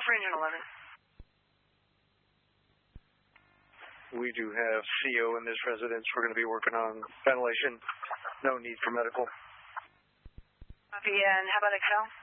for engine 11. We do have CO in this residence. We're going to be working on ventilation. No need for medical. Copy, and how about Excel?